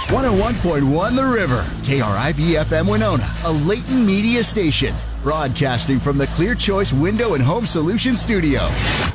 101.1 The River, KRIV-FM Winona, a Leighton Media station, broadcasting from the Clear Choice Window and Home Solutions Studio.